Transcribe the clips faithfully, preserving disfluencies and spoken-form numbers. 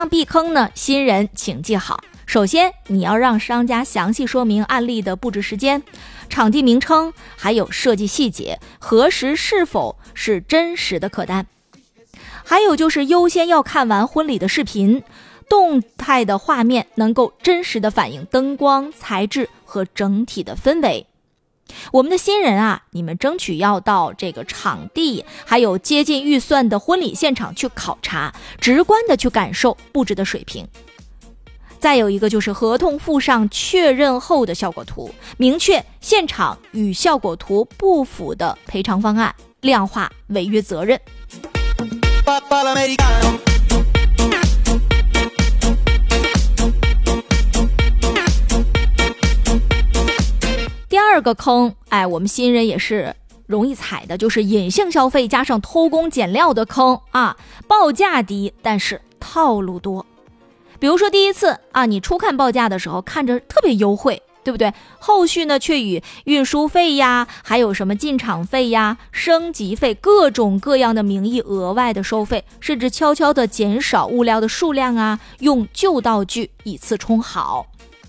避坑呢，新人请记好。首先，你要让商家详细说明案例的布置时间、场地名称，还有设计细节，核实是否是真实的客单。还有就是优先要看完婚礼的视频，动态的画面能够真实的反映灯光、材质和整体的氛围。我们的新人啊，你们争取要到这个场地，还有接近预算的婚礼现场去考察，直观的去感受布置的水平。再有一个就是合同附上确认后的效果图，明确现场与效果图不符的赔偿方案，量化违约责任。第二个坑，哎，我们新人也是容易踩的，就是隐性消费加上偷工减料的坑啊，报价低，但是套路多。比如说第一次啊，你初看报价的时候看着特别优惠，对不对？后续呢却与运输费呀，还有什么进场费呀、升级费各种各样的名义额外的收费，甚至悄悄的减少物料的数量啊，用旧道具以次充好。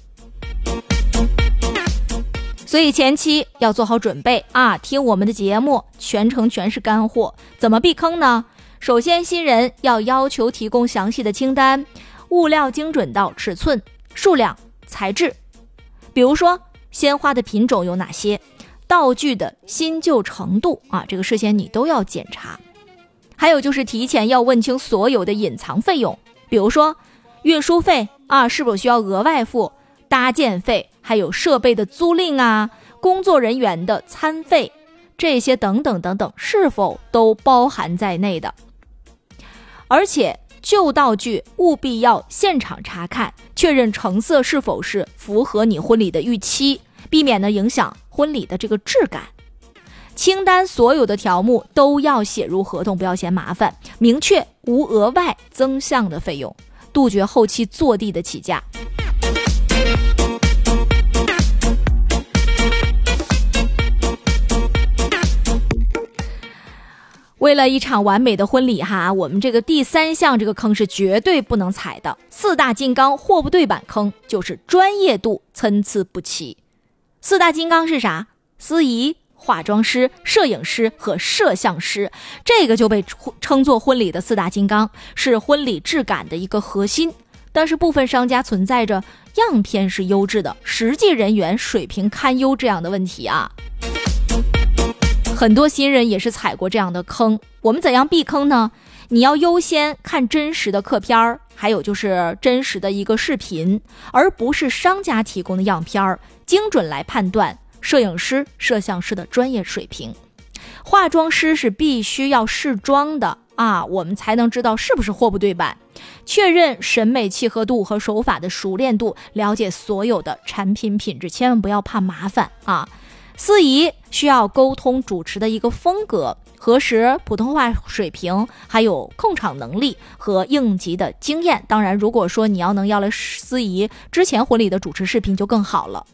所以前期要做好准备啊，听我们的节目全程全是干货。怎么避坑呢？首先，新人要要求提供详细的清单，物料精准到尺寸、数量、材质。比如说鲜花的品种有哪些，道具的新旧程度啊，这个事先你都要检查。还有就是提前要问清所有的隐藏费用，比如说运输费啊，是否需要额外付，搭建费，还有设备的租赁啊，工作人员的餐费，这些等等等等，是否都包含在内的。而且旧道具务必要现场查看，确认成色是否是符合你婚礼的预期，避免呢影响婚礼的这个质感。清单所有的条目都要写入合同，不要嫌麻烦，明确无额外增项的费用，杜绝后期坐地的起价。为了一场完美的婚礼哈，我们这个第三项这个坑是绝对不能踩的。四大金刚货不对版坑就是专业度参差不齐。四大金刚是啥？司仪、化妆师、摄影师和摄像师，这个就被称作婚礼的四大金刚，是婚礼质感的一个核心。但是部分商家存在着样片是优质的，实际人员水平堪忧这样的问题啊。很多新人也是踩过这样的坑。我们怎样避坑呢？你要优先看真实的客片，还有就是真实的一个视频，而不是商家提供的样片，精准来判断摄影师、摄像师的专业水平。化妆师是必须要试妆的啊，我们才能知道是不是货不对版，确认审美契合度和手法的熟练度，了解所有的产品品质，千万不要怕麻烦啊。司仪需要沟通主持的一个风格，核实普通话水平，还有控场能力和应急的经验。当然，如果说你要能要来司仪之前婚礼的主持视频就更好了。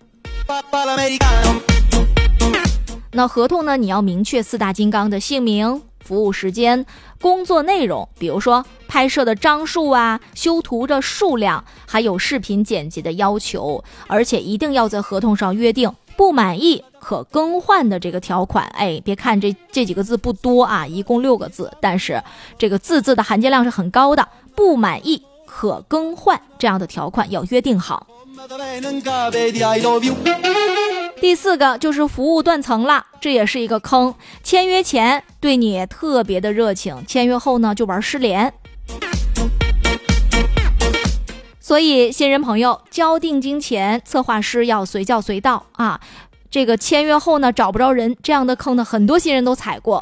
那合同呢，你要明确四大金刚的姓名、服务时间、工作内容，比如说拍摄的张数啊、修图的数量，还有视频剪辑的要求，而且一定要在合同上约定不满意可更换的这个条款。哎，别看这这几个字不多啊，一共六个字，但是这个字字的含金量是很高的。不满意可更换这样的条款要约定好。第四个就是服务断层了，这也是一个坑。签约前对你特别的热情，签约后呢就玩失联。所以新人朋友交定金前，策划师要随叫随到啊。这个签约后呢找不着人，这样的坑呢很多新人都踩过。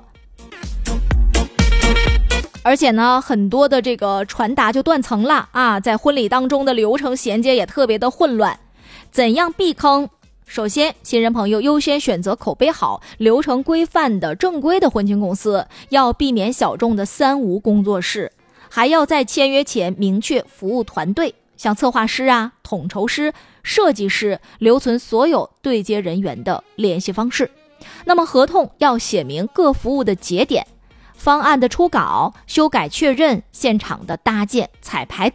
而且呢很多的这个传达就断层了啊，在婚礼当中的流程衔接也特别的混乱。怎样避坑？首先，新人朋友优先选择口碑好、流程规范的正规的婚庆公司，要避免小众的三无工作室，还要在签约前明确服务团队，像策划师啊、统筹师、设计师，留存所有对接人员的联系方式。那么合同要写明各服务的节点， 方案的初稿、修改确认、现场的搭建、彩排